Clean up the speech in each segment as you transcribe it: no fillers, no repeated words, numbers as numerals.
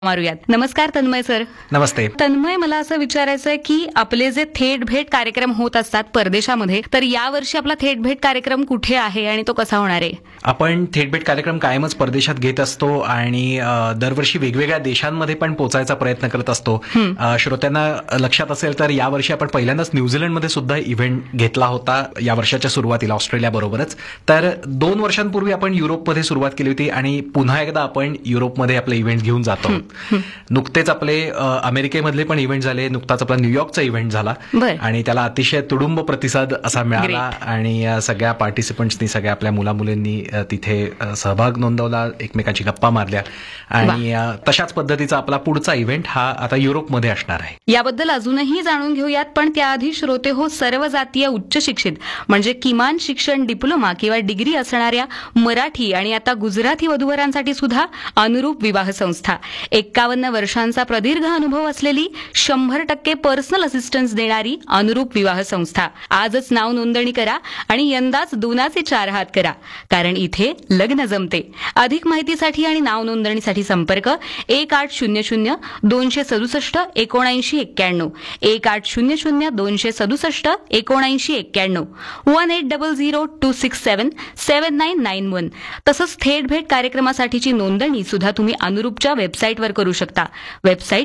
मारूयात. नमस्कार तन्मय सर. नमस्ते. तन्मय, मला असं विचारायचं आहे की आपले जे थेट भेट कार्यक्रम होत असतात परदेशामध्ये, तर यावर्षी आपला थेट भेट कार्यक्रम कुठे आहे आणि तो कसा होणार आहे? आपण थेट भेट कार्यक्रम कायमच परदेशात घेत असतो आणि दरवर्षी वेगवेगळ्या देशांमध्ये पण पोहोचायचा प्रयत्न करत असतो. श्रोत्यांना लक्षात असेल तर यावर्षी आपण पहिल्यांदाच न्यूझीलंडमध्ये सुद्धा इव्हेंट घेतला होता या वर्षाच्या सुरुवातीला, ऑस्ट्रेलियाबरोबरच. तर 2 वर्षांपूर्वी आपण युरोपमध्ये सुरुवात केली होती आणि पुन्हा एकदा आपण युरोपमध्ये आपले इव्हेंट घेऊन जातो. नुकतेच आपले अमेरिकेमधले पण इव्हेंट झाले, नुकताच आपला न्यूयॉर्कचा इव्हेंट झाला आणि त्याला अतिशय तुडुंब प्रतिसाद असा मिळाला आणि सगळ्या पार्टिसिपंट्सनी, सगळ्या आपल्या मुलामुलींनी तिथे सहभाग नोंदवला, एकमेकांची गप्पा मारल्या आणि तशाच पद्धतीचा आपला पुढचा इव्हेंट हा आता युरोपमध्ये असणार आहे. याबद्दल अजूनही जाणून घेऊयात, पण त्याआधी श्रोते हो, सर्व जातीय उच्च शिक्षित म्हणजे किमान शिक्षण डिप्लोमा किंवा डिग्री असणाऱ्या मराठी आणि आता गुजराती वधूवरांसाठी सुद्धा अनुरूप विवाह संस्था, 51 वर्षांचा प्रदीर्घ अनुभव असलेली, 100% पर्सनल असिस्टन्स देणारी अनुरूप विवाह संस्था. आजच नाव नोंदणी करा आणि यंदाच 2चे 4 हात करा, कारण इथे लग्न जमते. अधिक माहितीसाठी आणि नाव नोंदणीसाठी संपर्क 1800 267 7991, 1800 267 7991, 1800 267 7991. तसंच थेट भेट कार्यक्रमासाठीची नोंदणी सुद्धा तुम्ही अनुरूपच्या वेबसाईटवर करू शकता. Website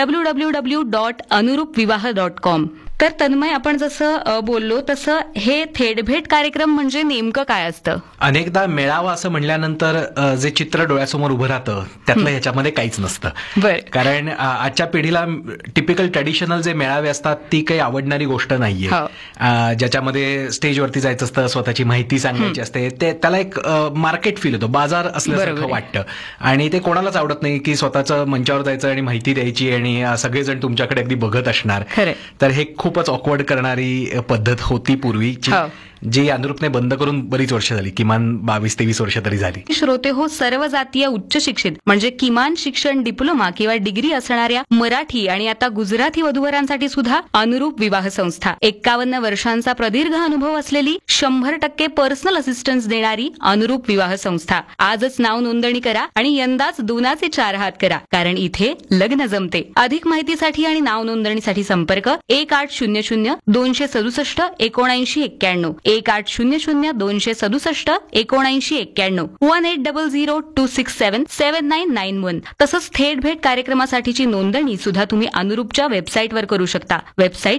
www.anurupvivaha.com. तर तन्मय, आपण जसं बोललो तसं हे थेट भेट कार्यक्रम म्हणजे नेमकं काय असतं? अनेकदा मेळावा असं म्हणल्यानंतर जे चित्र डोळ्यासमोर उभं राहतं त्यातलं ह्याच्यामध्ये काहीच नसतं. कारण आजच्या पिढीला टिपिकल ट्रेडिशनल जे मेळावे असतात ती काही आवडणारी गोष्ट नाहीये. ज्याच्यामध्ये स्टेजवरती जायचं असतं, स्वतःची माहिती सांगायची असते, त्याला एक मार्केट फील होतो, बाजार असल्यासारखं वाटतं आणि ते कोणालाच आवडत नाही की स्वतःचं मंचावर जायचं आणि माहिती द्यायची आणि सगळेजण तुमच्याकडे अगदी बघत असणार. तर हे खूपच ऑकवर्ड करणारी पद्धत होती पूर्वीची, जी अनुरूपने बंद करून बरीच वर्ष झाली, किमान 22-23 वर्ष तरी झाली. श्रोते हो, सर्व जातीय उच्च शिक्षित म्हणजे किमान शिक्षण डिप्लोमा किंवा डिग्री असणाऱ्या मराठी आणि आता गुजराती वधूवरांसाठी सुद्धा अनुरूप विवाह संस्था, 51 वर्षांचा प्रदीर्घ अनुभव असलेली, 100% पर्सनल असिस्टन्स देणारी अनुरूप विवाह संस्था. आजच नाव नोंदणी करा आणि यंदाच 2चे 4 हात करा, कारण इथे लग्न जमते. अधिक माहितीसाठी आणि नाव नोंदणीसाठी संपर्क 1800 267 7991, 1800 267 7991, 1800 267 7991. तसंच थेट भेट कार्यक्रमासाठीची नोंदणी सुद्धा तुम्ही अनुरूपच्या वेबसाईटवर करू शकता. Website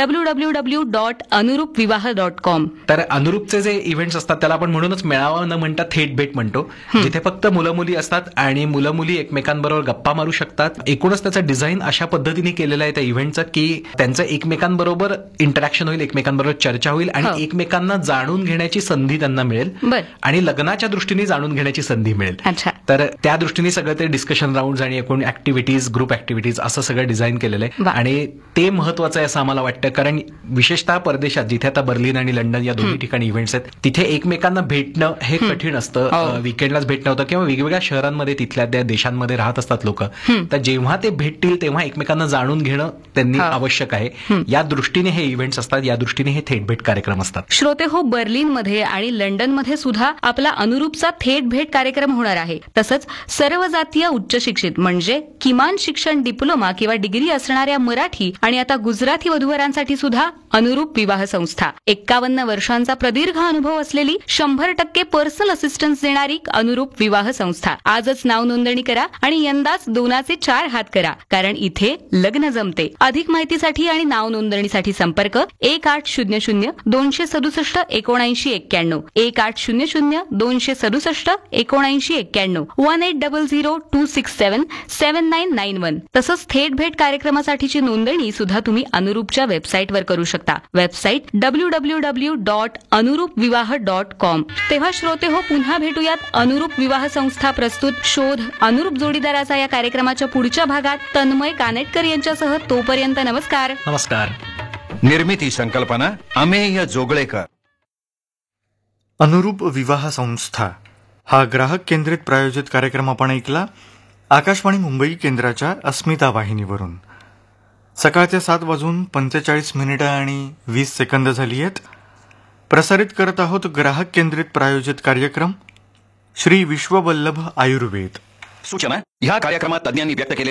www.anurupvivaha.com. तर अनुरूपचे जे इव्हेंट्स असतात त्याला आपण म्हणूनच मेळावा न म्हणता थेट भेट म्हणतो, जिथे फक्त मुलं मुली असतात आणि मुलं मुली एकमेकांबरोबर गप्पा मारू शकतात. एकूणच त्याचं डिझाईन अशा पद्धतीने केलेलं आहे त्या इव्हेंटचं की त्यांचं एकमेकांबरोबर इंटरॅक्शन होईल, एकमेकांबरोबर चर्चा होईल आणि एकमेकांना जाणून घेण्याची संधी त्यांना मिळेल आणि लग्नाच्या दृष्टीने जाणून घेण्याची संधी मिळेल. तर त्या दृष्टीने सगळं ते डिस्कशन राऊंड आणि एकूण ऍक्टिव्हिटीज, ग्रुप ऍक्टिव्हिटीज असं सगळं डिझाईन केलेलं आहे आणि ते महत्वाचं आहे असं आम्हाला वाटतं. कारण विशेषतः परदेशात, जिथे आता बर्लिन आणि लंडन या दोन्ही ठिकाणी इव्हेंट्स आहेत, तिथे एकमेकांना भेटणं हे कठीण असतं. विकेंडलाच भेटणं होतं किंवा वेगवेगळ्या शहरांमध्ये तिथल्या त्या देशांमध्ये राहत असतात लोक. तर जेव्हा ते भेटतील तेव्हा एकमेकांना जाणून घेणं त्यांनी आवश्यक आहे. या दृष्टीने हे इव्हेंट्स असतात, या दृष्टीने हे थेट भेट कार्यक्रम असतात. श्रोते हो, बर्लिनमध्ये आणि लंडनमध्ये सुद्धा आपला अनुरूपचा थेट भेट कार्यक्रम होणार आहे. तसंच सर्व जातीय उच्च शिक्षित म्हणजे किमान शिक्षण डिप्लोमा किंवा डिग्री असणाऱ्या मराठी आणि आता गुजराती वधूवरांसाठी सुद्धा अनुरूप विवाह संस्था, 51 वर्षांचा प्रदीर्घ अनुभव असलेली, 100% पर्सनल असिस्टन्स देणारी अनुरूप विवाह संस्था. आजच नाव नोंदणी करा आणि यंदाच 2चे 4 हात करा, कारण इथे लग्न जमते. अधिक माहितीसाठी आणि नाव नोंदणीसाठी संपर्क 1800 267 7991, 1800 267 7991, 1800 267 7991. तसंच थेट भेट कार्यक्रमासाठीची नोंदणी सुद्धा तुम्ही अनुरूपच्या वेबसाईटवर करू शकता. Website www.anurupvivaha.com. तेव्हा श्रोते हो, पुन्हा भेटूयात अनुरूप विवाह संस्था प्रस्तुत शोध अनुरूप जोडीदाराचा या कार्यक्रमाच्या पुढच्या भागात तन्मय कानेटकर यांच्यासह. तोपर्यंत नमस्कार. नमस्कार. निर्मिती संकल्पना अमेय जोगळेकर. अनुरूप विवाह संस्था हा ग्राहक केंद्रित प्रायोजित कार्यक्रम आपण ऐकला आकाशवाणी मुंबई केंद्राच्या अस्मिता वाहिनीवरून. सकाळच्या 7:45 आणि 20 सेकंद झाली आहेत. प्रसारित करत आहोत ग्राहक केंद्रित प्रायोजित कार्यक्रम श्री विश्ववल्लभ आयुर्वेद. सूचना ह्या कार्यक्रमात तज्ञांनी व्यक्त केलेल्या